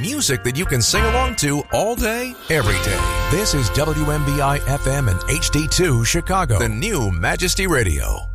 music that you can sing along to all day, every day. This is WMBI FM and HD2 Chicago, the new Majesty Radio.